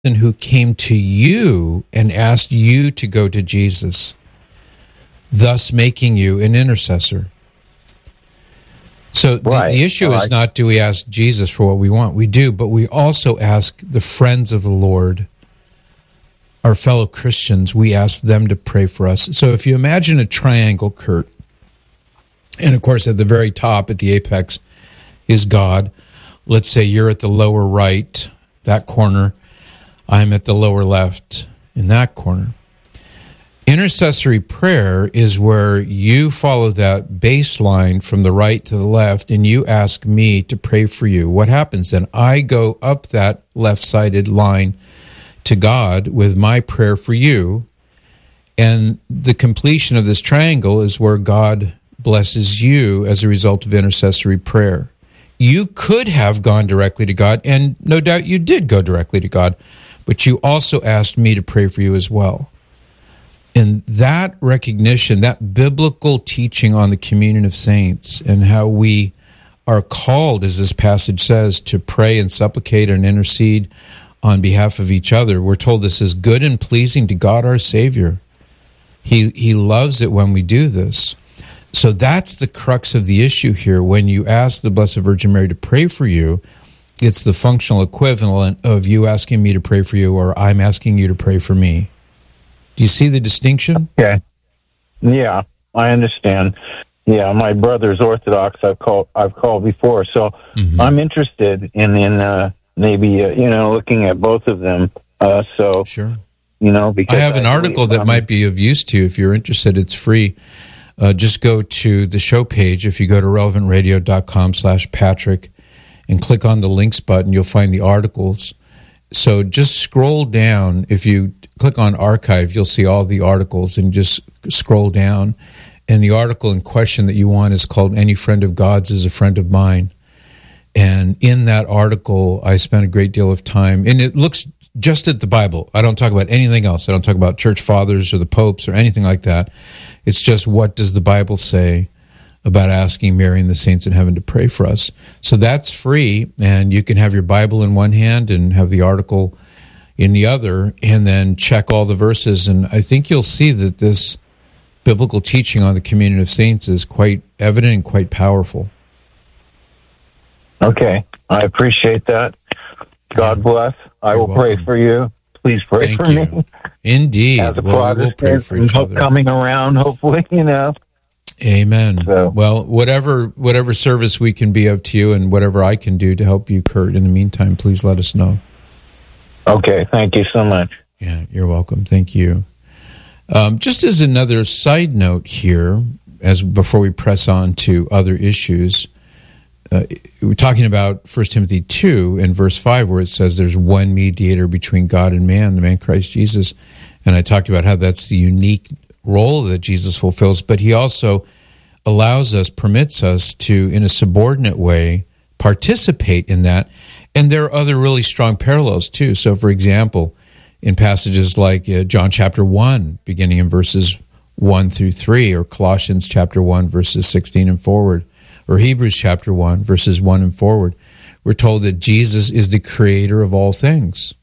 who came to you and asked you to go to Jesus, thus making you an intercessor. So the issue is not, do we ask Jesus for what we want? We do, but we also ask the friends of the Lord, our fellow Christians, we ask them to pray for us. So if you imagine a triangle, Kurt, and of course at the very top, at the apex, is God. Let's say you're at the lower right, that corner. I'm at the lower left, in that corner. Intercessory prayer is where you follow that baseline from the right to the left, and you ask me to pray for you. What happens then? I go up that left-sided line to God with my prayer for you, and the completion of this triangle is where God blesses you as a result of intercessory prayer. You could have gone directly to God, and no doubt you did go directly to God, but you also asked me to pray for you as well. And that recognition, that biblical teaching on the communion of saints and how we are called, as this passage says, to pray and supplicate and intercede on behalf of each other. We're told this is good and pleasing to God our Savior. He loves it when we do this. So that's the crux of the issue here. When you ask the Blessed Virgin Mary to pray for you, it's the functional equivalent of you asking me to pray for you or I'm asking you to pray for me. Do you see the distinction? Okay. Yeah, I understand. Yeah, my brother's Orthodox. I've called before, so I'm interested in maybe looking at both of them. So sure, because I have an article that might be of use to you if you're interested. It's free. Just go to the show page. If you go to relevantradio.com/Patrick and click on the links button, you'll find the articles. So just scroll down. If you click on archive, you'll see all the articles, and just scroll down. And the article in question that you want is called Any Friend of God's is a Friend of Mine. And in that article, I spent a great deal of time, and it looks just at the Bible. I don't talk about anything else. I don't talk about church fathers or the popes or anything like that. It's just, what does the Bible say about asking Mary and the saints in heaven to pray for us? So that's free, and you can have your Bible in one hand and have the article in the other, and then check all the verses. And I think you'll see that this biblical teaching on the communion of saints is quite evident and quite powerful. Okay, I appreciate that. God bless. I will pray for you. Please pray for me. Indeed. As a we'll pray for each other. Coming around, hopefully, Amen. So. Well, whatever service we can be of to you and whatever I can do to help you, Kurt, in the meantime, please let us know. Okay, thank you so much. Yeah, you're welcome. Thank you. Just as another side note here, before we press on to other issues, we're talking about 1 Timothy 2 and verse 5, where it says there's one mediator between God and man, the man Christ Jesus. And I talked about how that's the unique role that Jesus fulfills, but he also permits us to, in a subordinate way, participate in that. And there are other really strong parallels, too. So, for example, in passages like John chapter 1, beginning in verses 1 through 3, or Colossians chapter 1, verses 16 and forward, or Hebrews chapter 1, verses 1 and forward, we're told that Jesus is the creator of all things.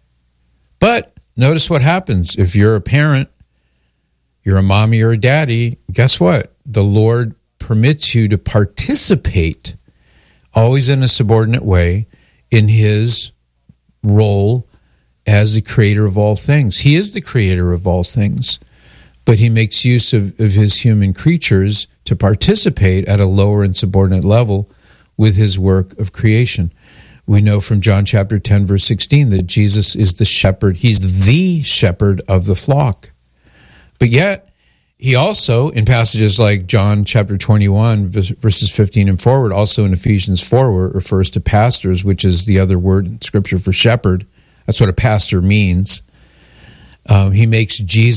But notice what happens. If you're a parent, you're a mommy or a daddy, guess what? The Lord permits you to participate, always in a subordinate way, in his role as the creator of all things. He is the creator of all things, but he makes use of his human creatures to participate at a lower and subordinate level with his work of creation. We know from John chapter 10, verse 16, that Jesus is the shepherd. He's the shepherd of the flock. But yet, he also, in passages like John chapter 21, verses 15 and forward, also in Ephesians 4, where it refers to pastors, which is the other word in Scripture for shepherd. That's what a pastor means. He makes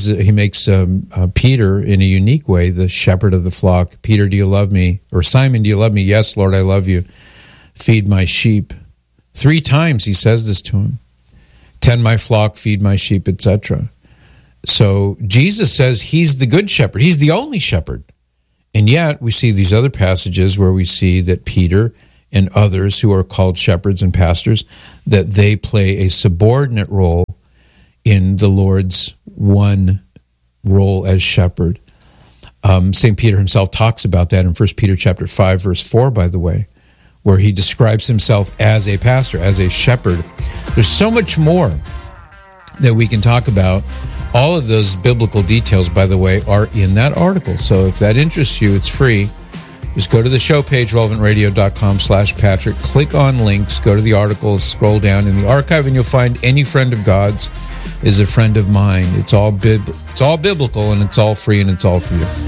Peter, in a unique way, the shepherd of the flock. Peter, do you love me? Or Simon, do you love me? Yes, Lord, I love you. Feed my sheep. 3 times he says this to him. Tend my flock, feed my sheep, etc. So Jesus says he's the good shepherd. He's the only shepherd. And yet we see these other passages where we see that Peter and others who are called shepherds and pastors, that they play a subordinate role in the Lord's one role as shepherd. St. Peter himself talks about that in 1 Peter chapter 5, verse 4, by the way, where he describes himself as a pastor, as a shepherd. There's so much more that we can talk about. All of those biblical details, by the way, are in that article. So if that interests you, it's free. Just go to the show page, relevantradio.com/Patrick. Click on links, go to the articles, scroll down in the archive, and you'll find any friend of God's is a friend of mine. It's all biblical, and it's all free, and it's all for you.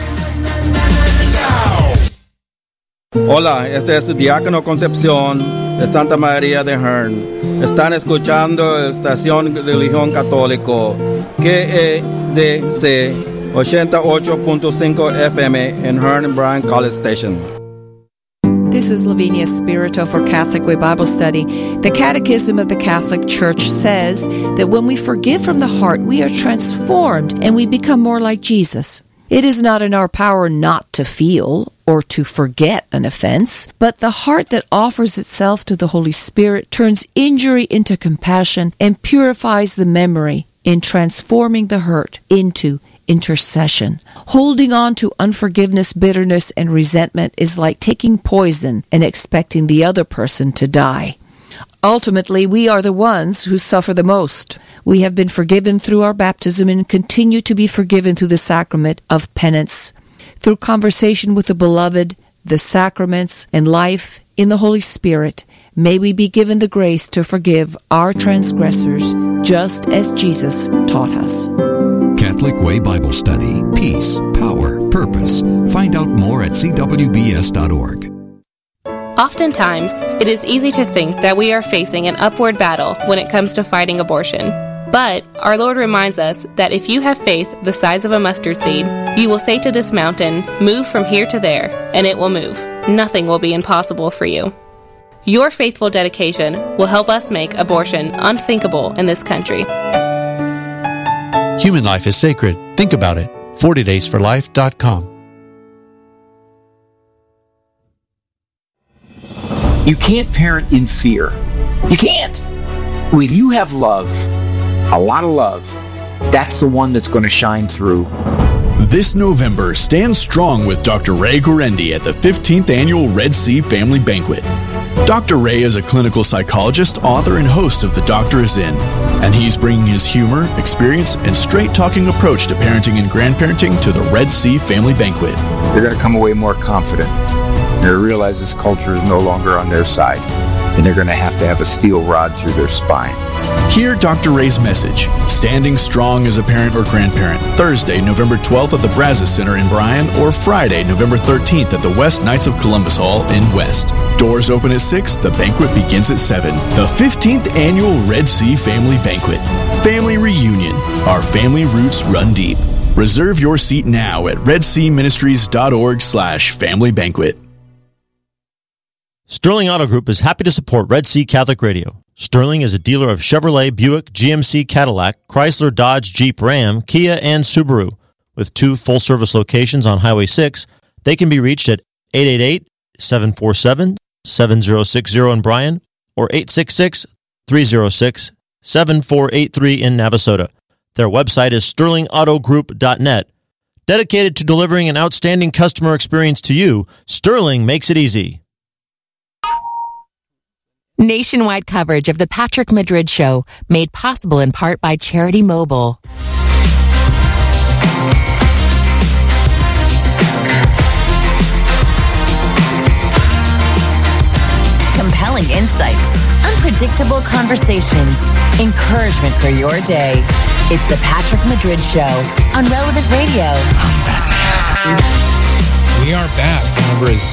Hola, este es el Diácono Concepción de Santa María de Hearn. Están escuchando la estación de Religión Católico, KEDC 88.5 FM in Hearn and Bryan College Station. This is Lavinia Spirito for Catholic Way Bible Study. The Catechism of the Catholic Church says that when we forgive from the heart, we are transformed and we become more like Jesus. It is not in our power not to feel or to forget an offense, but the heart that offers itself to the Holy Spirit turns injury into compassion and purifies the memory in transforming the hurt into intercession. Holding on to unforgiveness, bitterness, and resentment is like taking poison and expecting the other person to die. Ultimately, we are the ones who suffer the most. We have been forgiven through our baptism and continue to be forgiven through the sacrament of penance. Through conversation with the beloved, the sacraments, and life in the Holy Spirit, may we be given the grace to forgive our transgressors, just as Jesus taught us. Catholic Way Bible Study. Peace, power, purpose. Find out more at cwbs.org. Oftentimes, it is easy to think that we are facing an upward battle when it comes to fighting abortion. But our Lord reminds us that if you have faith the size of a mustard seed, you will say to this mountain, "Move from here to there," and it will move. Nothing will be impossible for you. Your faithful dedication will help us make abortion unthinkable in this country. Human life is sacred. Think about it. 40daysforlife.com. You can't parent in fear. You can't. When you have love, a lot of love, that's the one that's going to shine through. This November, stand strong with Dr. Ray Guarendi at the 15th Annual Red Sea Family Banquet. Dr. Ray is a clinical psychologist, author, and host of The Doctor Is In, and he's bringing his humor, experience, and straight-talking approach to parenting and grandparenting to the Red Sea Family Banquet. They're going to come away more confident. They're going to realize this culture is no longer on their side, and they're going to have a steel rod through their spine. Hear Dr. Ray's message, Standing Strong as a Parent or Grandparent, Thursday, November 12th at the Brazos Center in Bryan, or Friday, November 13th at the West Knights of Columbus Hall in West. Doors open at 6, the banquet begins at 7. The 15th Annual Red Sea Family Banquet. Family Reunion. Our family roots run deep. Reserve your seat now at redseaministries.org/family banquet. Sterling Auto Group is happy to support Red Sea Catholic Radio. Sterling is a dealer of Chevrolet, Buick, GMC, Cadillac, Chrysler, Dodge, Jeep, Ram, Kia, and Subaru. With 2 full-service locations on Highway 6, they can be reached at 888-747-7060 in Bryan or 866-306-7483 in Navasota. Their website is sterlingautogroup.net. Dedicated to delivering an outstanding customer experience to you, Sterling makes it easy. Nationwide coverage of the Patrick Madrid Show, made possible in part by Charity Mobile. Compelling insights, unpredictable conversations, encouragement for your day. It's the Patrick Madrid Show on Relevant Radio. We are back. The number is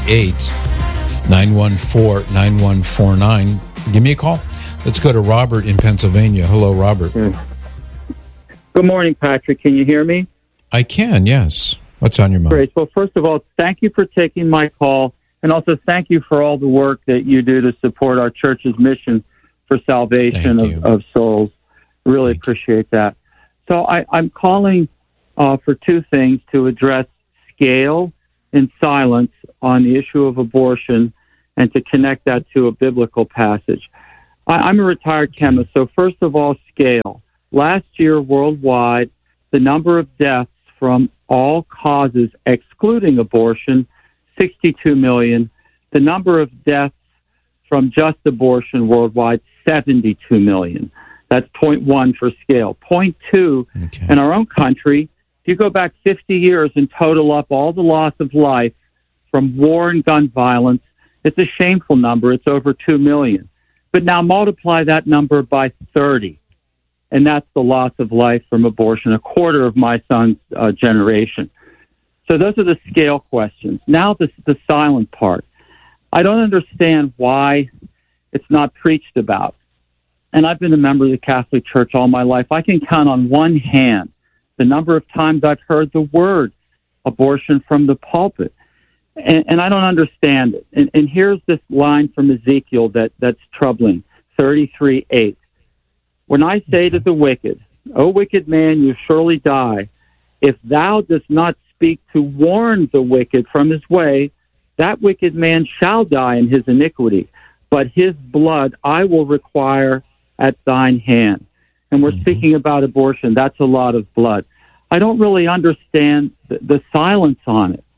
888-914-9149. Give me a call. Let's go to Robert in Pennsylvania. Hello, Robert. Good morning, Patrick. Can you hear me? I can, yes. What's on your mind? Great. Well, first of all, thank you for taking my call, and also thank you for all the work that you do to support our church's mission for salvation of souls. Really appreciate that. So I'm calling for 2 things: to address scale and silence on the issue of abortion, and to connect that to a biblical passage. I'm a retired chemist, so first of all, scale. Last year, worldwide, the number of deaths from all causes, excluding abortion, 62 million. The number of deaths from just abortion worldwide, 72 million. That's 0.1 for scale. 0.2, in our own country, if you go back 50 years and total up all the loss of life from war and gun violence, it's a shameful number. It's over 2 million. But now multiply that number by 30, and that's the loss of life from abortion, a quarter of my son's generation. So those are the scale questions. Now the silent part. I don't understand why it's not preached about. And I've been a member of the Catholic Church all my life. I can count on one hand the number of times I've heard the word abortion from the pulpit. And I don't understand it. And here's this line from Ezekiel that's troubling, 33:8. When I say to the wicked, O wicked man, you surely die, if thou dost not speak to warn the wicked from his way, that wicked man shall die in his iniquity, but his blood I will require at thine hand. And we're speaking about abortion. That's a lot of blood. I don't really understand the silence on it.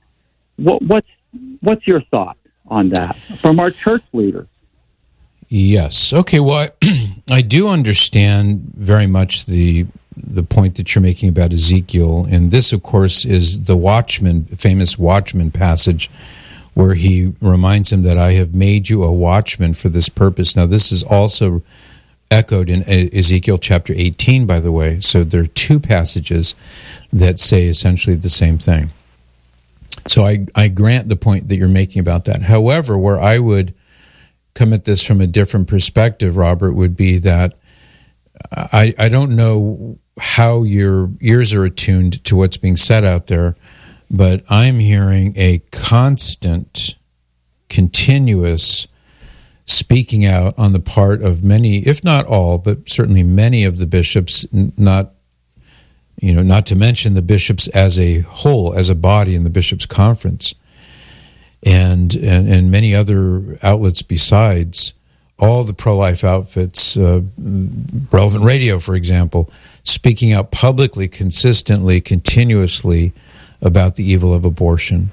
What's your thought on that from our church leaders? Yes. Okay. Well, I do understand very much the point that you're making about Ezekiel, and this, of course, is the famous Watchman passage, where he reminds him that I have made you a watchman for this purpose. Now, this is also echoed in Ezekiel chapter 18, by the way. So there are two passages that say essentially the same thing. So I grant the point that you're making about that. However, where I would come at this from a different perspective, Robert, would be that I don't know how your ears are attuned to what's being said out there, but I'm hearing a constant, continuous speaking out on the part of many, if not all, but certainly many of the bishops, not to mention the bishops as a whole, as a body in the bishops' conference, and many other outlets besides, all the pro-life outfits, Relevant Radio, for example, speaking out publicly, consistently, continuously about the evil of abortion.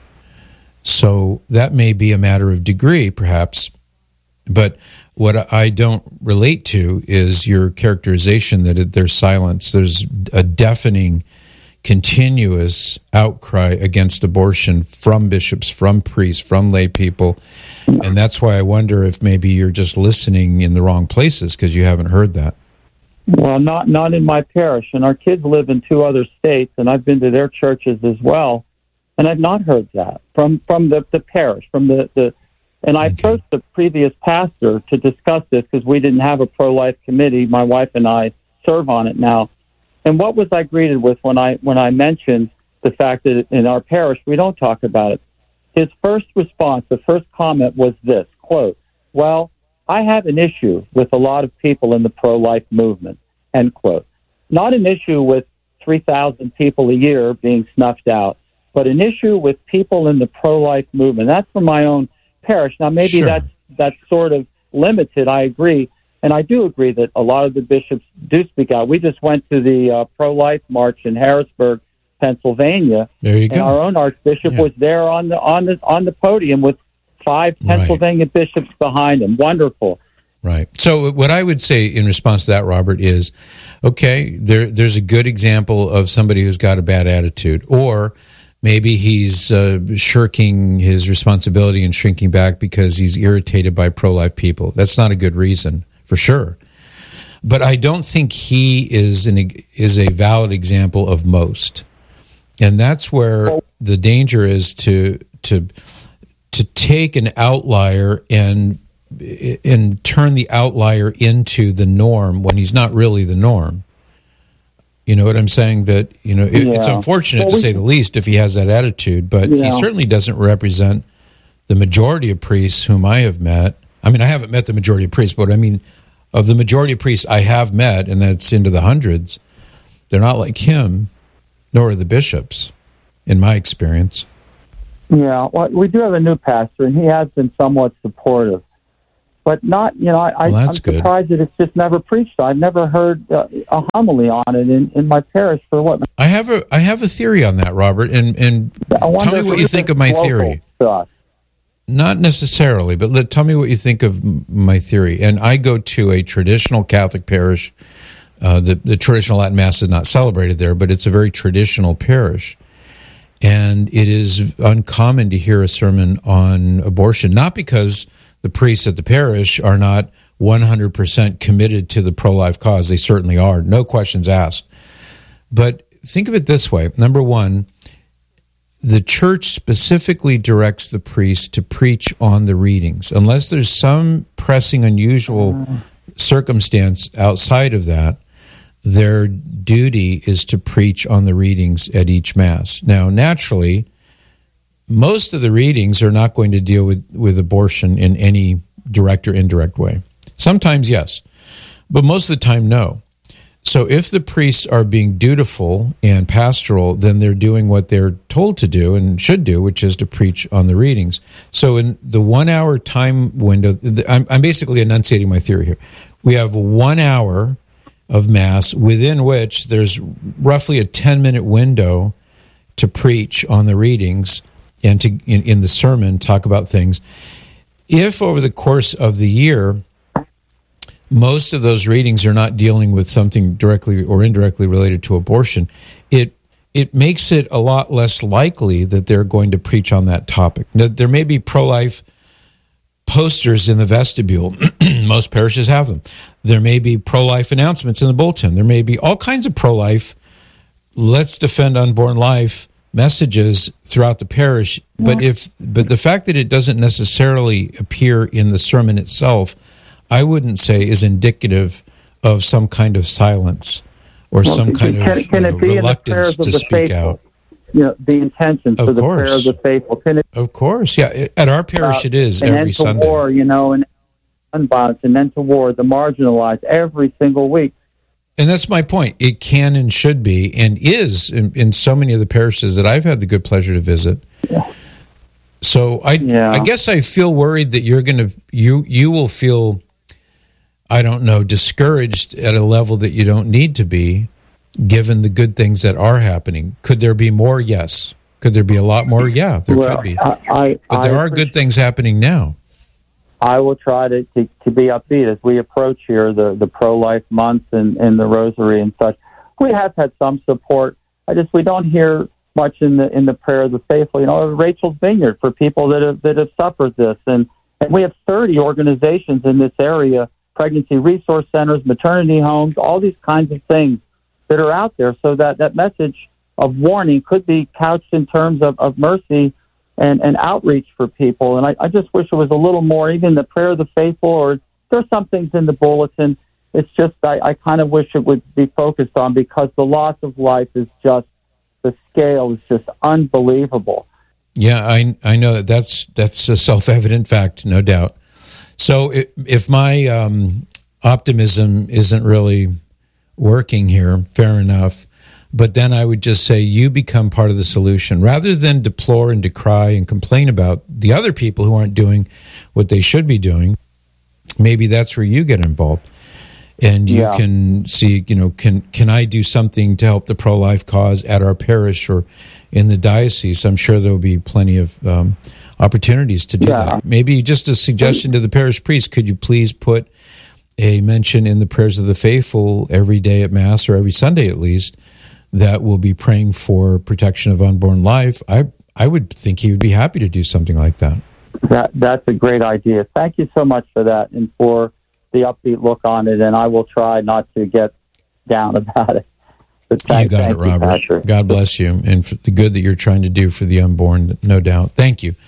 So that may be a matter of degree, perhaps, but what I don't relate to is your characterization that there's silence. There's a deafening, continuous outcry against abortion from bishops, from priests, from lay people. And that's why I wonder if maybe you're just listening in the wrong places because you haven't heard that. Well, not in my parish. And our kids live in 2 other states, and I've been to their churches as well, and I've not heard that from the parish, from the and I approached the previous pastor to discuss this because we didn't have a pro-life committee. My wife and I serve on it now. And what was I greeted with when I mentioned the fact that in our parish we don't talk about it? His first response, the first comment was this, quote, well, I have an issue with a lot of people in the pro-life movement, end quote. Not an issue with 3,000 people a year being snuffed out, but an issue with people in the pro-life movement. That's from my own parish. Now, maybe sure. that's sort of limited, I agree. And I do agree that a lot of the bishops do speak out. We just went to the pro-life march in Harrisburg, Pennsylvania. There you go. And our own archbishop was there on the podium with 5 Pennsylvania bishops behind him. Wonderful. Right. So what I would say in response to that, Robert, is, okay, there's a good example of somebody who's got a bad attitude, or maybe he's shirking his responsibility and shrinking back because he's irritated by pro-life people. That's not a good reason, for sure. But I don't think he is a valid example of most. And that's where the danger is to take an outlier and turn the outlier into the norm when he's not really the norm. You know what I'm saying? That, it's unfortunate to say the least if he has that attitude, but he certainly doesn't represent the majority of priests whom I have met. I mean, I haven't met the majority of priests, but I mean, of the majority of priests I have met, and that's into the hundreds, they're not like him, nor are the bishops, in my experience. Yeah, well, we do have a new pastor, and he has been somewhat supportive. But not, I'm surprised that it's just never preached. I've never heard a homily on it in my parish for what? I have a theory on that, Robert, and tell me what you think of my theory. Not necessarily, but tell me what you think of my theory. And I go to a traditional Catholic parish. The traditional Latin Mass is not celebrated there, but it's a very traditional parish. And it is uncommon to hear a sermon on abortion, not because the priests at the parish are not 100% committed to the pro-life cause. They certainly are, no questions asked. But think of it this way. Number one, the church specifically directs the priest to preach on the readings. Unless there's some pressing, unusual circumstance outside of that, their duty is to preach on the readings at each Mass. Now, naturally, most of the readings are not going to deal with abortion in any direct or indirect way. Sometimes, yes, but most of the time, no. So if the priests are being dutiful and pastoral, then they're doing what they're told to do and should do, which is to preach on the readings. So in the 1 hour time window, I'm basically enunciating my theory here. We have 1 hour of Mass within which there's roughly a 10-minute window to preach on the readings and to in the sermon talk about things. If over the course of the year, most of those readings are not dealing with something directly or indirectly related to abortion, it makes it a lot less likely that they're going to preach on that topic. Now, there may be pro-life posters in the vestibule. Most parishes have them. There may be pro-life announcements in the bulletin. There may be all kinds of pro-life, let's defend unborn life messages throughout the parish. But the fact that it doesn't necessarily appear in the sermon itself, I wouldn't say is indicative of some kind of silence or some kind of reluctance to speak out. The intention for the prayer of the faithful. Of course, yeah. At our parish, it is every Sunday. An end to war, and unviolence, an end to war, the marginalized, every single week. And that's my point. It can and should be, and is in so many of the parishes that I've had the good pleasure to visit. Yeah. So I guess I feel worried that you will feel, I don't know, discouraged at a level that you don't need to be, given the good things that are happening. Could there be more? Yes. Could there be a lot more? Yeah, there could be. But there are good things happening now. I will try to be upbeat as we approach here the pro-life month and the rosary and such. We have had some support. We don't hear much in the prayer of the faithful. Rachel's Vineyard for people that have suffered this, and we have 30 organizations in this area, pregnancy resource centers, maternity homes, all these kinds of things that are out there. So that message of warning could be couched in terms of mercy and outreach for people. And I just wish it was a little more, even the prayer of the faithful, or there's some things in the bulletin. It's just, I kind of wish it would be focused on, because the loss of life is just, the scale is just unbelievable. Yeah, I know that's a self-evident fact, no doubt. So if my optimism isn't really working here, fair enough. But then I would just say you become part of the solution. Rather than deplore and decry and complain about the other people who aren't doing what they should be doing, maybe that's where you get involved. And you can see, can I do something to help the pro-life cause at our parish or in the diocese? I'm sure there will be plenty of opportunities to do that. Maybe just a suggestion to the parish priest, could you please put a mention in the prayers of the faithful every day at Mass, or every Sunday at least, that will be praying for protection of unborn life? I would think he would be happy to do something like that. That's a great idea. Thank you so much for that and for the upbeat look on it, and I will try not to get down about it. You got it, Robert. You, God bless you, and for the good that you're trying to do for the unborn, no doubt. Thank you.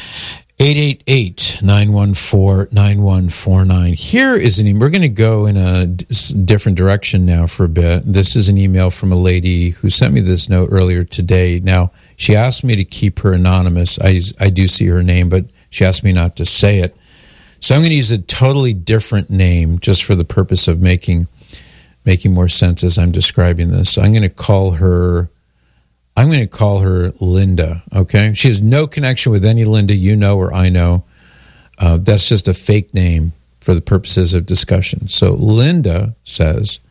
888-914-9149. Here is an email. We're going to go in a different direction now for a bit. This is an email from a lady who sent me this note earlier today. Now, she asked me to keep her anonymous. I do see her name, but she asked me not to say it. So I'm going to use a totally different name just for the purpose of making more sense as I'm describing this. So I'm going to call her I'm going to call her Linda, okay? She has no connection with any Linda you know or I know. That's just a fake name for the purposes of discussion. So Linda says,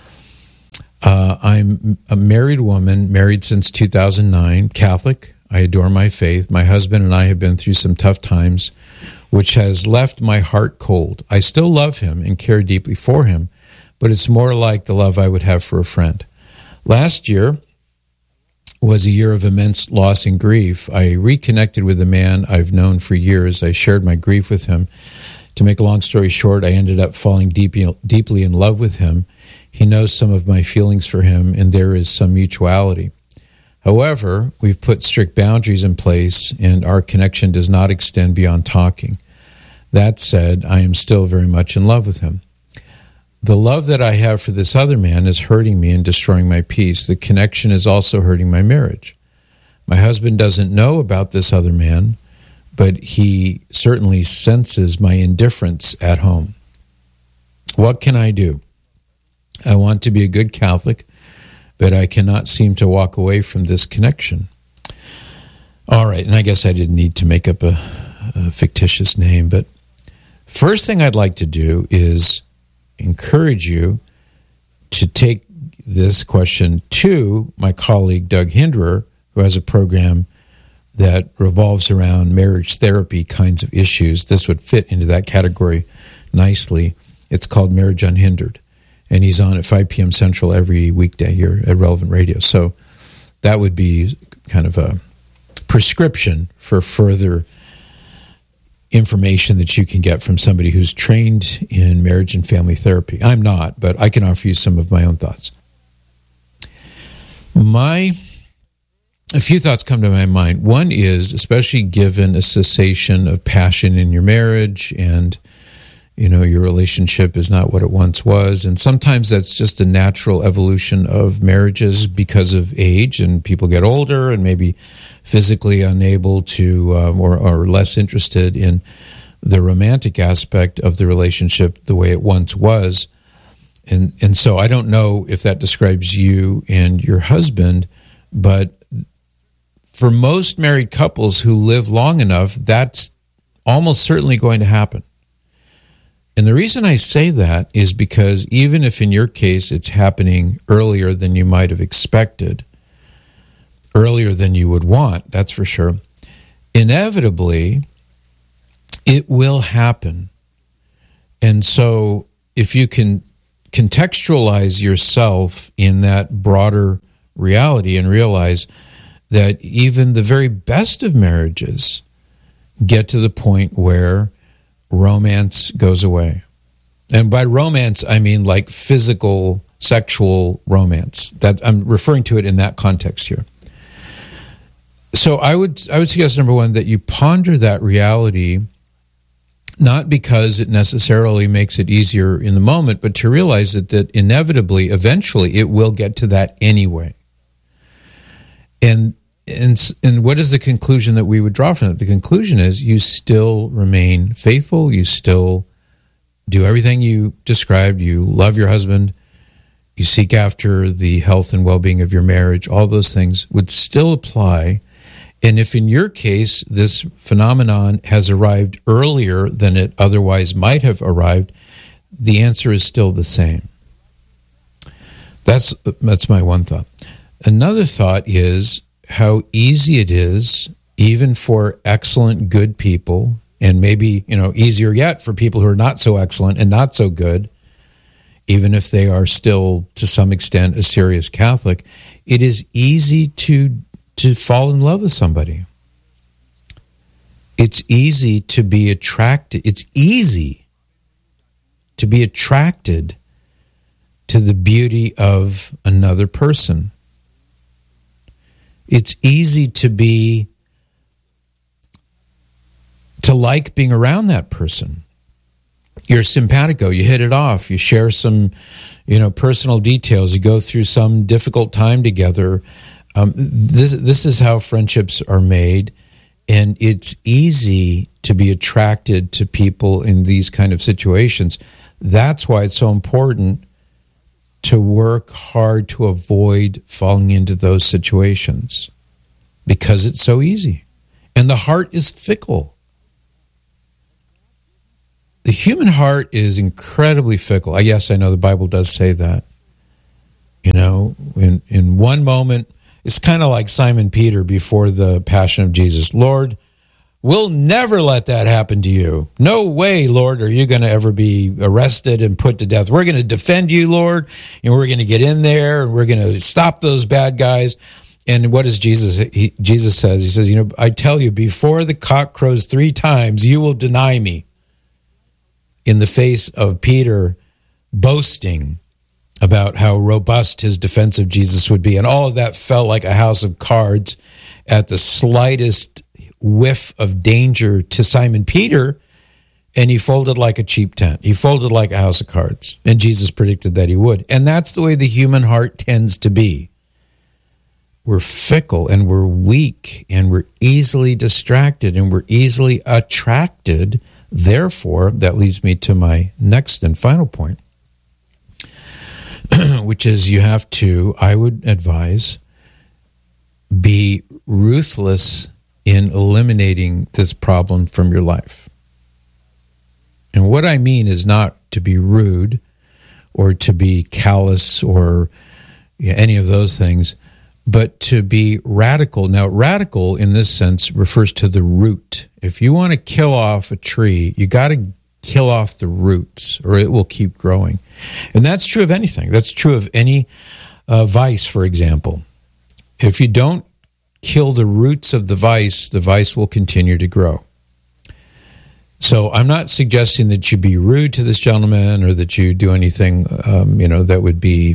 I'm a married woman, married since 2009, Catholic. I adore my faith. My husband and I have been through some tough times, which has left my heart cold. I still love him and care deeply for him, but it's more like the love I would have for a friend. Last year was a year of immense loss and grief. I reconnected with a man I've known for years. I shared my grief with him. To make a long story short, I ended up falling deeply in love with him. He knows some of my feelings for him, and there is some mutuality. However, we've put strict boundaries in place, and our connection does not extend beyond talking. That said, I am still very much in love with him. The love that I have for this other man is hurting me and destroying my peace. The connection is also hurting my marriage. My husband doesn't know about this other man, but he certainly senses my indifference at home. What can I do? I want to be a good Catholic, but I cannot seem to walk away from this connection. All right, and I guess I didn't need to make up a fictitious name, but first thing I'd like to do is encourage you to take this question to my colleague Doug Hinderer, who has a program that revolves around marriage therapy kinds of issues. This would fit into that category nicely. It's called Marriage Unhindered, and he's on at 5 p.m. Central every weekday here at Relevant Radio. So that would be kind of a prescription for further information that you can get from somebody who's trained in marriage and family therapy. I'm not, but I can offer you some of my own thoughts. A few thoughts come to my mind. One is, especially given a cessation of passion in your marriage and, you know, your relationship is not what it once was. And sometimes that's just a natural evolution of marriages because of age, and people get older and maybe physically unable to or less interested in the romantic aspect of the relationship the way it once was. And so I don't know if that describes you and your husband, but for most married couples who live long enough, that's almost certainly going to happen. And the reason I say that is because even if in your case it's happening earlier than you might have expected, earlier than you would want, that's for sure, inevitably it will happen. And so if you can contextualize yourself in that broader reality and realize that even the very best of marriages get to the point where romance goes away. And by romance, I mean like physical, sexual romance. That I'm referring to it in that context here. So I would suggest, number one, that you ponder that reality, not because it necessarily makes it easier in the moment, but to realize that inevitably, eventually, it will get to that anyway. And what is the conclusion that we would draw from it? The conclusion is you still remain faithful. You still do everything you described. You love your husband. You seek after the health and well-being of your marriage. All those things would still apply. And if in your case this phenomenon has arrived earlier than it otherwise might have arrived, the answer is still the same. That's my one thought. Another thought is how easy it is, even for excellent, good people, and maybe, easier yet for people who are not so excellent and not so good, even if they are still, to some extent, a serious Catholic, it is easy to fall in love with somebody. It's easy to be attracted. It's easy to be attracted to the beauty of another person. It's easy to like being around that person. You're simpatico, you hit it off, you share some, personal details, you go through some difficult time together. This is how friendships are made, and it's easy to be attracted to people in these kind of situations. That's why it's so important to work hard to avoid falling into those situations because it's so easy. And the heart is fickle. The human heart is incredibly fickle. Yes, I know the Bible does say that. You know, in one moment, it's kind of like Simon Peter before the Passion of Jesus. Lord, we'll never let that happen to you. No way, Lord, are you going to ever be arrested and put to death. We're going to defend you, Lord, and we're going to get in there, and we're going to stop those bad guys. And what does Jesus? Jesus says, he says, you know, I tell you, before the cock crows 3 times, you will deny me. In the face of Peter boasting about how robust his defense of Jesus would be. And all of that felt like a house of cards at the slightest whiff of danger to Simon Peter, and he folded like a cheap tent. He folded like a house of cards. And Jesus predicted that he would. And that's the way the human heart tends to be. We're fickle, and we're weak, and we're easily distracted, and we're easily attracted. Therefore, that leads me to my next and final point, which is you have to, I would advise, be ruthless in eliminating this problem from your life. And what I mean is not to be rude or to be callous or any of those things, but to be radical. Now, radical in this sense refers to the root. If you want to kill off a tree, you got to kill off the roots or it will keep growing. And that's true of anything. That's true of any vice, for example. If you don't kill the roots of the vice will continue to grow. So I'm not suggesting that you be rude to this gentleman or that you do anything, that would be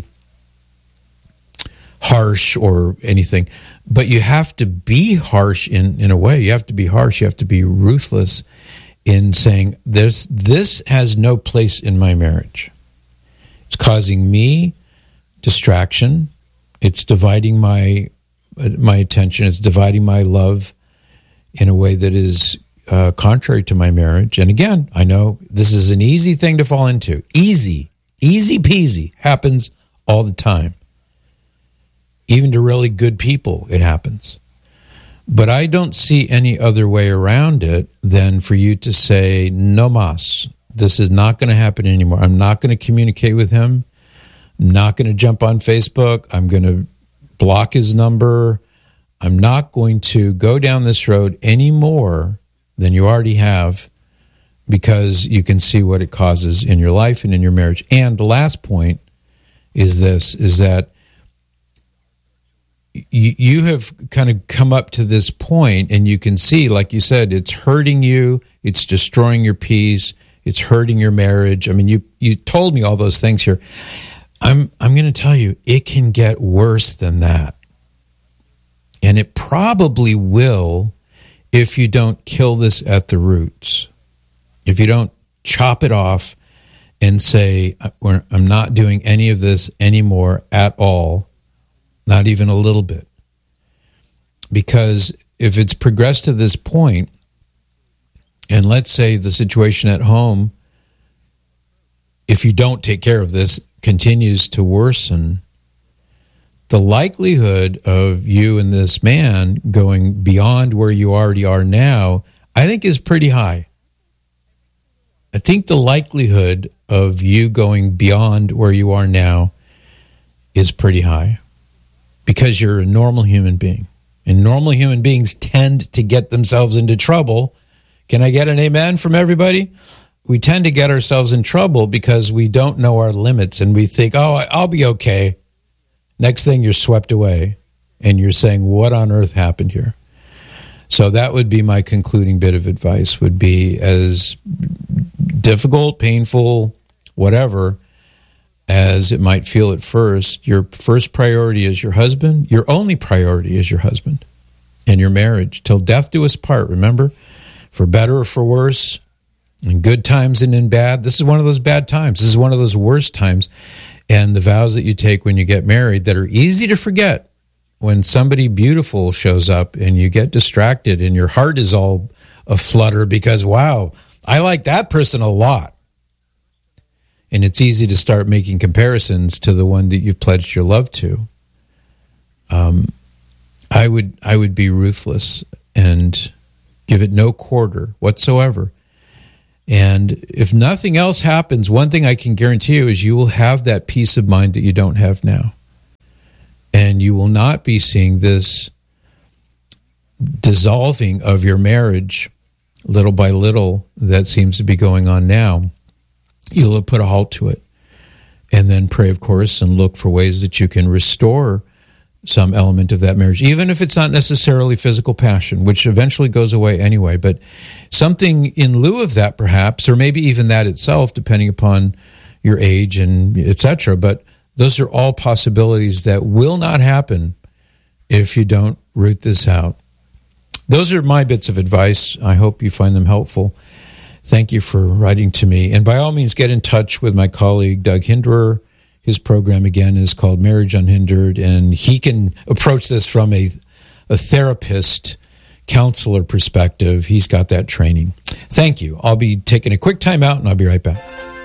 harsh or anything, but you have to be harsh in a way. You have to be harsh. You have to be ruthless in saying this has no place in my marriage. It's causing me distraction. It's dividing my attention. It's dividing my love in a way that is contrary to my marriage. And again, I know this is an easy thing to fall into. Easy peasy, happens all the time. Even to really good people, it happens. But I don't see any other way around it than for you to say, no mas, this is not going to happen anymore. I'm not going to communicate with him. I'm not going to jump on Facebook. I'm going to block his number. I'm not going to go down this road any more than you already have, because you can see what it causes in your life and in your marriage. And the last point is that you have kind of come up to this point, and you can see, like you said, it's hurting you, it's destroying your peace, it's hurting your marriage. I mean, you told me all those things here. I'm going to tell you, it can get worse than that. And it probably will if you don't kill this at the roots. If you don't chop it off and say, I'm not doing any of this anymore at all, not even a little bit. Because if it's progressed to this point, and let's say the situation at home, if you don't take care of this, continues to worsen, the likelihood of you and this man going beyond where you already are now, I think is pretty high. I think the likelihood of you going beyond where you are now is pretty high, because you're a normal human being. And normal human beings tend to get themselves into trouble. Can I get an amen from everybody? We tend to get ourselves in trouble because we don't know our limits, and we think, oh, I'll be okay. Next thing, you're swept away, and you're saying, what on earth happened here? So that would be my concluding bit of advice, would be, as difficult, painful, whatever, as it might feel at first, your first priority is your husband. Your only priority is your husband and your marriage. Till death do us part, remember? For better or for worse, in good times and in bad. This is one of those bad times. This is one of those worst times. And the vows that you take when you get married that are easy to forget, when somebody beautiful shows up and you get distracted and your heart is all aflutter because, wow, I like that person a lot. and it's easy to start making comparisons to the one that you've pledged your love to, I would be ruthless and give it no quarter whatsoever. And if nothing else happens, one thing I can guarantee you is you will have that peace of mind that you don't have now. And you will not be seeing this dissolving of your marriage little by little that seems to be going on now. You'll put a halt to it. And then pray, of course, and look for ways that you can restore some element of that marriage, even if it's not necessarily physical passion, which eventually goes away anyway, but something in lieu of that perhaps, or maybe even that itself, depending upon your age and etc. But those are all possibilities that will not happen if you don't root this out. Those are my bits of advice. I hope you find them helpful. Thank you for writing to me. And by all means, get in touch with my colleague, Doug Hinderer. His program, again, is called Marriage Unhindered, and he can approach this from a therapist, counselor perspective. He's got that training. Thank you. I'll be taking a quick time out, and I'll be right back.